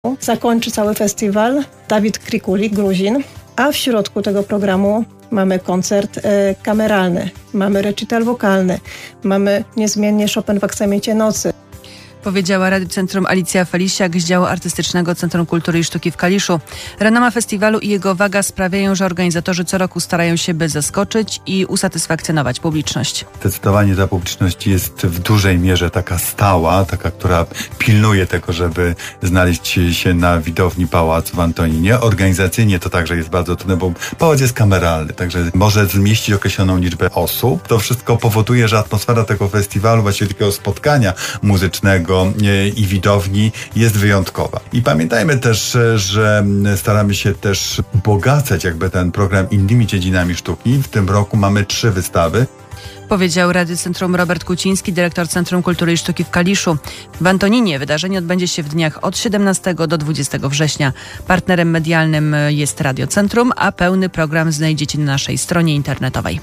Zakończy cały festiwal Dawid Krikulik, Gruzin, a w środku tego programu mamy koncert kameralny, mamy recital wokalny, mamy niezmiennie Chopin w aksamiecie nocy. Powiedziała Radiu Centrum Alicja Felisiak z działu artystycznego Centrum Kultury i Sztuki w Kaliszu. Renoma festiwalu i jego waga sprawiają, że organizatorzy co roku starają się, by zaskoczyć i usatysfakcjonować publiczność. Zdecydowanie ta publiczność jest w dużej mierze taka stała, taka, która pilnuje tego, żeby znaleźć się na widowni Pałacu w Antoninie. Organizacyjnie to także jest bardzo trudne, bo pałac jest kameralny, także może zmieścić określoną liczbę osób. To wszystko powoduje, że atmosfera tego festiwalu, właściwie takiego spotkania muzycznego i widowni jest wyjątkowa. I pamiętajmy też, że staramy się też ubogacać jakby ten program innymi dziedzinami sztuki. W tym roku mamy 3 wystawy. Powiedział Radiu Centrum Robert Kuciński, dyrektor Centrum Kultury i Sztuki w Kaliszu. W Antoninie wydarzenie odbędzie się w dniach od 17 do 20 września. Partnerem medialnym jest Radio Centrum, a pełny program znajdziecie na naszej stronie internetowej.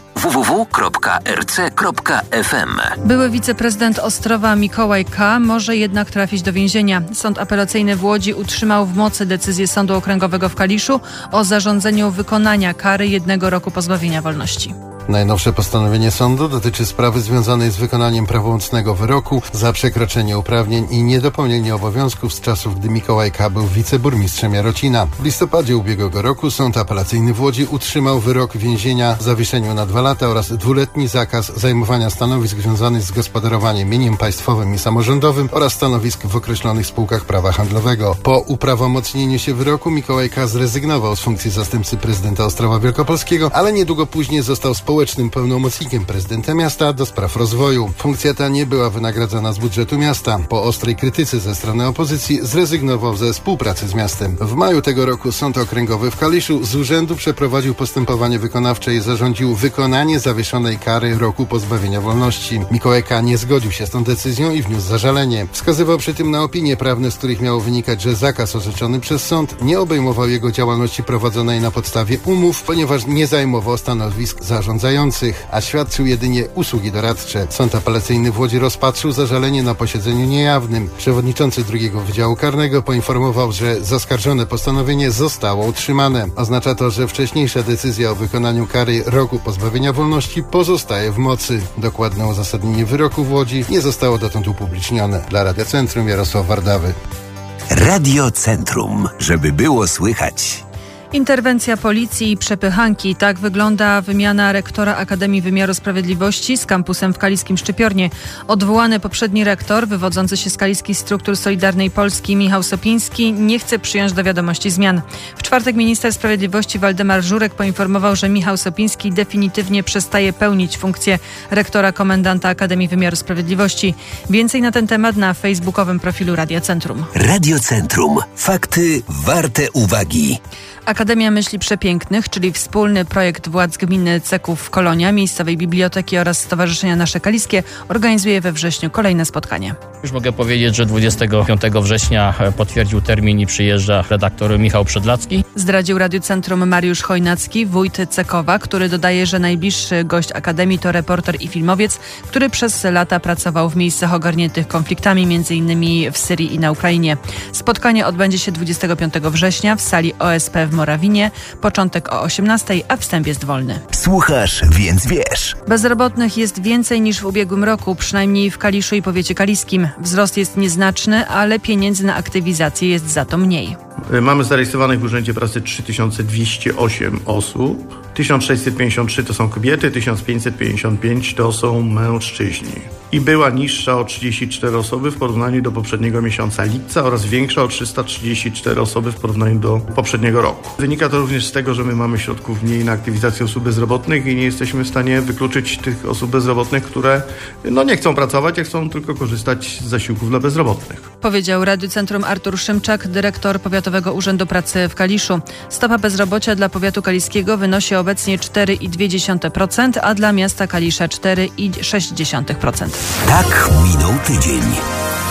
www.rc.fm. Były wiceprezydent Ostrowa Mikołaj K. może jednak trafić do więzienia. Sąd apelacyjny w Łodzi utrzymał w mocy decyzję Sądu Okręgowego w Kaliszu o zarządzeniu wykonania kary 1 roku pozbawienia wolności. Najnowsze postanowienie sądu dotyczy sprawy związanej z wykonaniem prawomocnego wyroku za przekroczenie uprawnień i niedopełnienie obowiązków z czasów, gdy Mikołaj K. był wiceburmistrzem Jarocina. W listopadzie ubiegłego roku Sąd Apelacyjny w Łodzi utrzymał wyrok więzienia w zawieszeniu na 2 lata oraz 2-letni zakaz zajmowania stanowisk związanych z gospodarowaniem mieniem państwowym i samorządowym oraz stanowisk w określonych spółkach prawa handlowego. Po uprawomocnieniu się wyroku Mikołaj K. zrezygnował z funkcji zastępcy prezydenta Ostrowa Wielkopolskiego, ale niedługo później został społecznym pełnomocnikiem prezydenta miasta do spraw rozwoju. Funkcja ta nie była wynagradzana z budżetu miasta. Po ostrej krytyce ze strony opozycji zrezygnował ze współpracy z miastem. W maju tego roku Sąd Okręgowy w Kaliszu z urzędu przeprowadził postępowanie wykonawcze i zarządził wykonanie zawieszonej kary roku pozbawienia wolności. Mikołaj K. nie zgodził się z tą decyzją i wniósł zażalenie. Wskazywał przy tym na opinie prawne, z których miało wynikać, że zakaz orzeczony przez sąd nie obejmował jego działalności prowadzonej na podstawie umów, ponieważ nie zajmował stanowisk zarządzających, a świadczył jedynie usługi doradcze. Sąd Apelacyjny w Łodzi rozpatrzył zażalenie na posiedzeniu niejawnym. Przewodniczący II Wydziału Karnego poinformował, że zaskarżone postanowienie zostało utrzymane. Oznacza to, że wcześniejsza decyzja o wykonaniu kary roku pozbawienia wolności pozostaje w mocy. Dokładne uzasadnienie wyroku w Łodzi nie zostało dotąd upublicznione. Dla Radia Centrum Jarosław Wardawy. Radio Centrum, żeby było słychać. Interwencja policji i przepychanki. Tak wygląda wymiana rektora Akademii Wymiaru Sprawiedliwości z kampusem w kaliskim Szczypiornie. Odwołany poprzedni rektor, wywodzący się z kaliskich struktur Solidarnej Polski, Michał Sopiński, nie chce przyjąć do wiadomości zmian. W czwartek minister sprawiedliwości Waldemar Żurek poinformował, że Michał Sopiński definitywnie przestaje pełnić funkcję rektora komendanta Akademii Wymiaru Sprawiedliwości. Więcej na ten temat na facebookowym profilu Radia Centrum. Radio Centrum. Fakty warte uwagi. Akademia Myśli Przepięknych, czyli wspólny projekt władz gminy Ceków Kolonia, miejscowej biblioteki oraz Stowarzyszenia Nasze Kaliskie, organizuje we wrześniu kolejne spotkanie. Już mogę powiedzieć, że 25 września potwierdził termin i przyjeżdża redaktor Michał Przedlacki. Zdradził Radiu Centrum Mariusz Chojnacki, wójt Cekowa, który dodaje, że najbliższy gość Akademii to reporter i filmowiec, który przez lata pracował w miejscach ogarniętych konfliktami, m.in. w Syrii i na Ukrainie. Spotkanie odbędzie się 25 września w sali OSP w Morawinie. Początek o 18:00, a wstęp jest wolny. Słuchasz, więc wiesz. Bezrobotnych jest więcej niż w ubiegłym roku, przynajmniej w Kaliszu i powiecie kaliskim. Wzrost jest nieznaczny, ale pieniędzy na aktywizację jest za to mniej. Mamy zarejestrowanych w Urzędzie Pracy 3208 osób. 1653 to są kobiety, 1555 to są mężczyźni. I była niższa o 34 osoby w porównaniu do poprzedniego miesiąca lipca oraz większa o 334 osoby w porównaniu do poprzedniego roku. Wynika to również z tego, że my mamy środków mniej na aktywizację osób bezrobotnych i nie jesteśmy w stanie wykluczyć tych osób bezrobotnych, które nie chcą pracować, a chcą tylko korzystać z zasiłków dla bezrobotnych. Powiedział Radiu Centrum Artur Szymczak, dyrektor Powiatowego Urzędu Pracy w Kaliszu. Stopa bezrobocia dla powiatu kaliskiego wynosi obecnie 4,2%, a dla miasta Kalisza 4,6%. Tak minął tydzień.